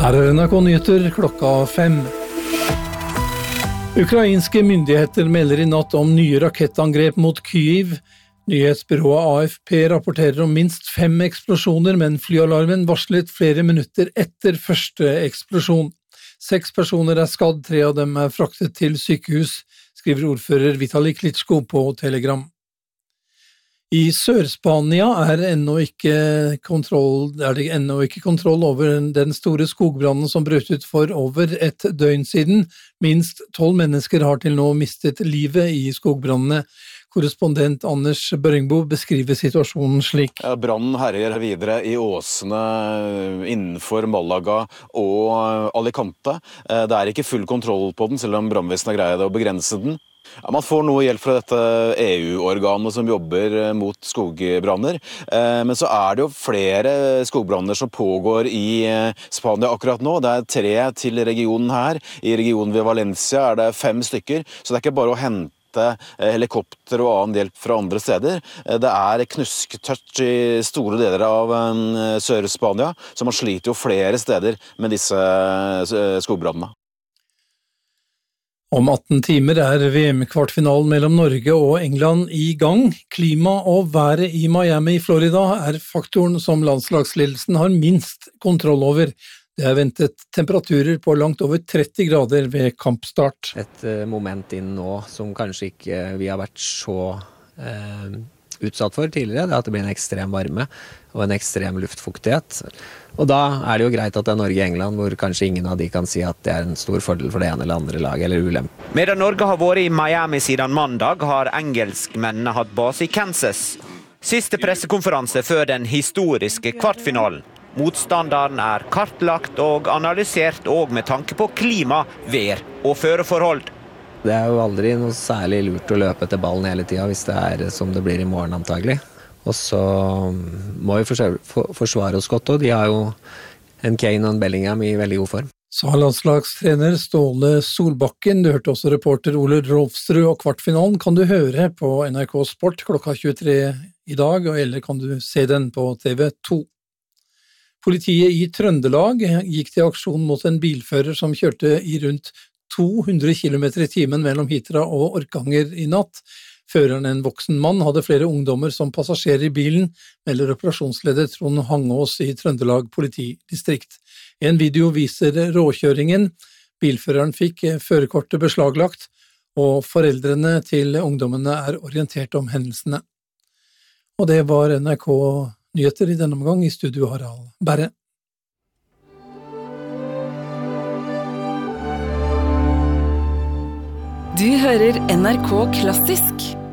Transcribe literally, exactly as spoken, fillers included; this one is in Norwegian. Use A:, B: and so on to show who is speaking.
A: Her er N R K Nyheter klokka fem. Ukrainske myndigheter melder i natt om nye rakettangrep mot Kyiv. Nyhetsbyrået A F P rapporterer om minst fem eksplosjoner, men flyalarmen varslet flere minutter etter første eksplosjon. Seks personer er skadd, tre av dem er fraktet til sykehus, skriver ordfører Vitali Klitschko på Telegram. I Sør-Spania er, ennå ikke kontroll, er det ennå ikke kontroll over den store skogbrannen som brøt ut for over et døgn siden. Minst tolv mennesker har til nå mistet livet i skogbrannene. Korrespondent Anders Børingbo beskriver situasjonen slik.
B: Ja, brannen herjer videre i åsene innenfor Malaga og Alicante. Det er ikke full kontroll på den, selv om brannvesenet har greid å begrense den. Ja, man får noe hjelp fra dette E U-organet som jobber mot skogbranner, men så er det jo flere skogbranner som pågår i Spania akkurat nå. Det er tre til regionen her. I regionen ved Valencia er det fem stykker, så det er ikke bare å hente helikopter og annen hjelp fra andre steder. Det er knusktørt i store deler av Sør-Spania, så man sliter jo flere steder med disse skogbrannene.
A: Om atten timer er V M-kvartfinalen mellom Norge og England i gang. Klima og været i Miami i Florida er faktoren som landslagsledelsen har minst kontroll over. Det er ventet temperaturer på langt over tretti grader ved kampstart.
C: Et moment inn nå som kanskje ikke vi har vært så eh, utsatt for tidligere, det er at det blir en ekstrem varme og en ekstrem luftfuktighet. Og da er det jo greit at det er Norge-England, hvor kanskje ingen av de kan si at det er en stor fordel for det ene eller andre laget, eller ulempe.
D: Medan Norge har vært i Miami siden mandag, har engelskmennene hatt base i Kansas. Siste pressekonferanse før den historiske kvartfinalen. Motstanderen er kartlagt og analysert, og med tanke på klima, vær og føreforhold.
C: Det er jo aldri noe særlig lurt å løpe etter ballen hele tiden, hvis det er som det blir i morgen antagelig. Og så må vi forsvare oss godt, og de har jo en Kane og en Bellingham i veldig god form.
A: Sa landslagstrener Ståle Solbakken. Du hørte også reporter Ole Rolfsrud, og kvartfinalen kan du høre på N R K Sport klokka tjuetre i dag, eller kan du se den på T V to. Politiet i Trøndelag gikk til aksjon mot en bilfører som kjørte i rundt to hundre kilometer i timen mellom Hitra og Orkanger i natt. Føreren, en voksen mann, hadde flere ungdommer som passasjerer i bilen, melder operasjonsleder Trond Hangås i Trøndelag politidistrikt. En video viser råkjøringen. Bilføreren fikk førerkortet beslaglagt, og foreldrene til ungdommene er orientert om hendelsene. Og det var N R K Nyheter i denne omgang. I studio Harald Berre.
E: Du hører N R K Klassisk.